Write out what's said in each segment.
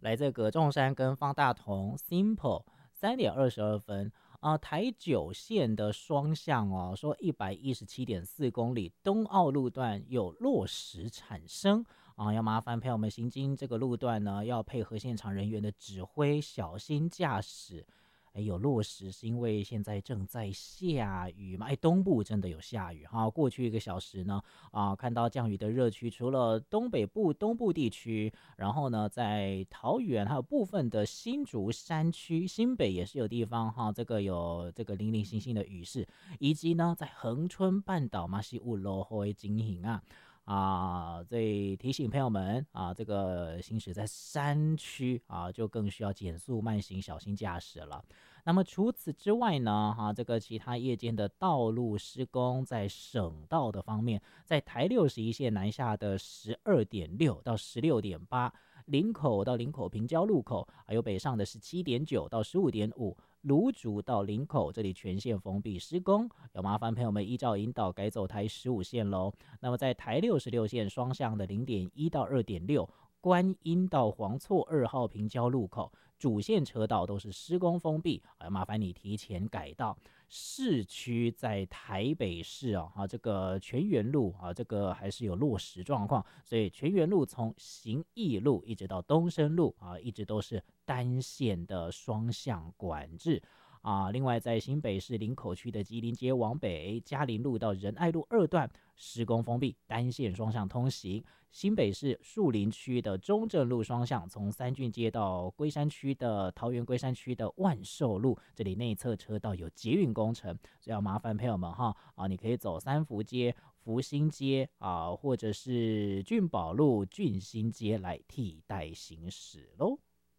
来自葛仲山跟方大同 Simple 3.22分台九线的双向说117.4公里东澳路段有落石产生要麻烦朋友们行经这个路段呢，要配合现场人员的指挥，小心驾驶。有落石是因为现在正在下雨嘛？东部真的有下雨哈。过去1个小时呢，看到降雨的热区，除了东北部、东部地区，然后呢，在桃园还有部分的新竹山区、新北也是有地方哈，这个有这个零零星星的雨势，以及呢，在恒春半岛嘛是有落雨的情形所以提醒朋友们这个行驶在山区就更需要减速慢行，小心驾驶了。那么除此之外呢，这个其他夜间的道路施工，在省道的方面，在台61线南下的12.6到16.8，林口到林口平交路口，还有北上的17.9到15.5。芦竹到林口这里全线封闭施工，要麻烦朋友们依照引导改走台15线咯。那么在台66线双向的0.1到2.6，观音到黄厝2号平交路口主线车道都是施工封闭，要麻烦你提前改道。市区在台北市这个全园路这个还是有落石状况，所以全园路从行义路一直到东升路一直都是单线的双向管制。另外在新北市林口区的吉林街往北，嘉林路到仁爱路2段施工封闭，单线双向通行。新北市树林区的中正路双向，从三郡街到龟山区的桃园龟山区的万寿路，这里内侧车道有捷运工程，所以要麻烦朋友们你可以走三福街、福兴街或者是俊宝路、俊兴街来替代行驶咯。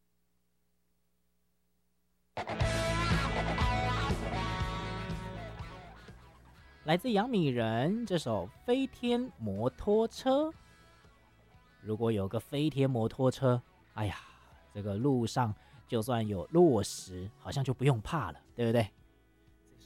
来自杨米人这首《飞天摩托车》。如果有个飞天摩托车，哎呀，这个路上就算有落石，好像就不用怕了，对不对？